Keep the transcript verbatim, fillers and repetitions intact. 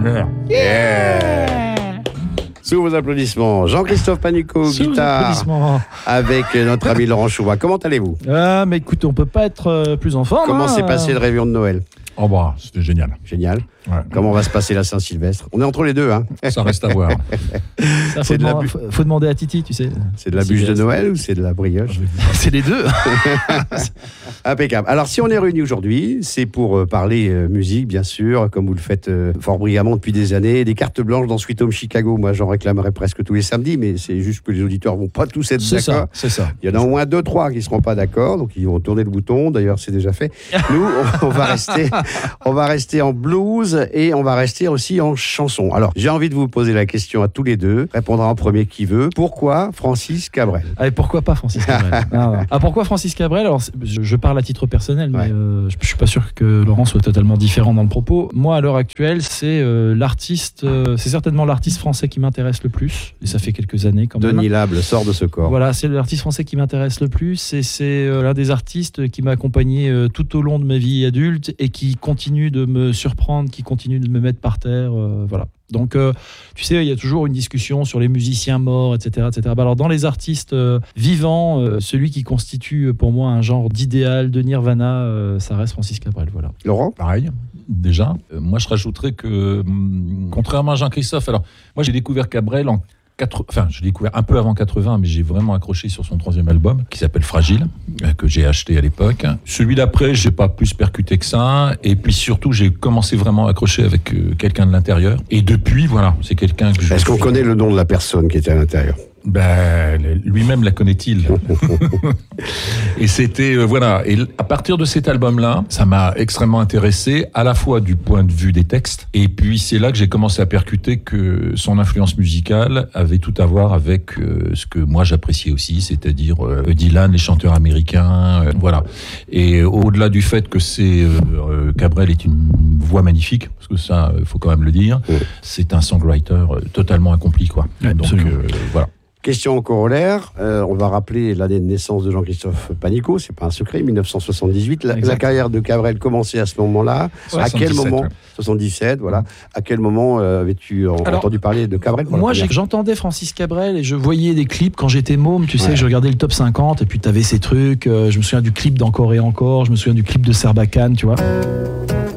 bonheur. Yeah. Sous vos applaudissements, Jean-Christophe Panucco, Sous guitare, avec notre ami Laurent Chouva. Comment allez-vous? Ah, mais écoute, on peut pas être euh, plus en forme. Comment hein, s'est passé le réveillon de Noël? Oh bah, c'était génial. Génial. Ouais. Comment va se passer la Saint-Sylvestre? On est entre les deux, hein. Ça reste à voir. Ça, faut, C'est de la demander, bu- faut, faut demander à Titi, tu sais. C'est de la bûche de Noël ou c'est de la brioche? C'est les deux. Impeccable. Alors, si on est réunis aujourd'hui, c'est pour euh, parler euh, musique, bien sûr, comme vous le faites euh, fort brillamment depuis des années. Des cartes blanches dans Sweet Home Chicago, moi j'en réclamerais presque tous les samedis, mais c'est juste que les auditeurs vont pas tous être C'est d'accord. ça, c'est ça. Il y en a au moins deux, trois qui ne seront pas d'accord, donc ils vont tourner le bouton. D'ailleurs, c'est déjà fait. Nous, on, on va rester, on va rester en blues et on va rester aussi en chanson. Alors, j'ai envie de vous poser la question à tous les deux. Répondra en premier qui veut. Pourquoi Francis Cabrel? Allez, pourquoi pas Francis Cabrel? ah, ouais. ah, pourquoi Francis Cabrel? Alors, je, je parle à titre personnel, mais Ouais. euh, je, je suis pas sûr que Laurent soit totalement différent dans le propos. Moi, à l'heure actuelle, c'est euh, l'artiste, euh, c'est certainement l'artiste français qui m'intéresse le plus, et ça fait quelques années quand même. Denis Lable sort de ce corps. Voilà, c'est l'artiste français qui m'intéresse le plus et c'est euh, l'un des artistes qui m'a accompagné euh, tout au long de ma vie adulte et qui continue de me surprendre, qui continue de me mettre par terre. euh, voilà. Donc, euh, tu sais, il y a toujours une discussion sur les musiciens morts, et cetera, et cetera. Bah, alors, dans les artistes euh, vivants, euh, celui qui constitue pour moi un genre d'idéal, de Nirvana, euh, ça reste Francis Cabrel. Voilà. Laurent? Pareil, déjà. Euh, moi, je rajouterais que, hum, contrairement à Jean-Christophe, alors, moi, j'ai découvert Cabrel en quatre- Enfin, je l'ai découvert un peu avant quatre-vingts, mais j'ai vraiment accroché sur son troisième album, qui s'appelle Fragile, euh, que j'ai acheté à l'époque. Celui d'après, j'ai pas plus percuté que ça. Et puis surtout, j'ai commencé vraiment à accrocher avec euh, quelqu'un de l'intérieur. Et depuis, voilà, c'est quelqu'un que je... Est-ce qu'on connaît le nom de la personne qui était à l'intérieur? Ben, lui-même la connaît-il. Et c'était, euh, voilà. Et à partir de cet album-là, ça m'a extrêmement intéressé, à la fois du point de vue des textes, et puis c'est là que j'ai commencé à percuter que son influence musicale avait tout à voir avec euh, ce que moi j'appréciais aussi, c'est-à-dire euh, Dylan, les chanteurs américains, euh, voilà. Et au-delà du fait que c'est euh, euh, Cabrel est une voix magnifique, parce que ça, il faut quand même le dire, Oui. c'est un songwriter euh, totalement accompli, quoi. Donc Absolument. euh, voilà. Question en corollaire, euh, on va rappeler l'année de naissance de Jean-Christophe Panucco, c'est pas un secret, dix-neuf cent soixante-dix-huit. La, Exact. la carrière de Cabrel commençait à ce moment-là. À quel soixante-dix-sept, moment ouais. soixante-dix-sept, voilà. À quel moment euh, avais-tu en- Alors, entendu parler de Cabrel pour la Moi, première j'ai- j'entendais Francis Cabrel et je voyais des clips quand j'étais môme, tu sais, Ouais. je regardais le top cinquante et puis tu avais ces trucs. euh, je me souviens du clip d'Encore et Encore, je me souviens du clip de Sarbacane, tu vois.